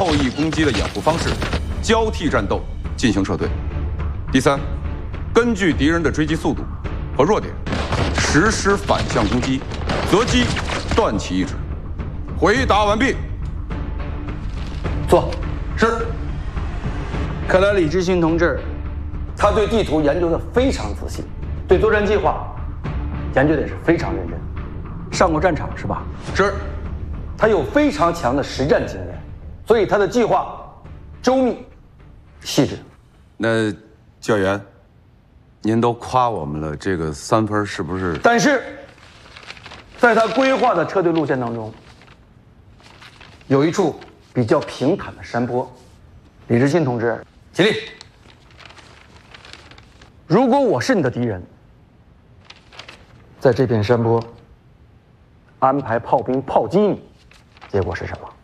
后翼攻击的掩护方式，交替战斗进行撤退。第三，根据敌人的追击速度和弱点，实施反向攻击，择机断其意志。回答完毕。 坐。 是。 看来李志新同志，他对地图研究的非常仔细，对作战计划研究的也是非常认真。上过战场是吧？ 是。 他有非常强的实战经验，所以他的计划周密、细致。 那教员，您都夸我们了，这个3分是不是？ 但是，在他规划的撤退路线当中，有一处比较平坦的山坡。李志新同志，起立。如果我是你的敌人，在这片山坡安排炮兵炮击你，结果是什么？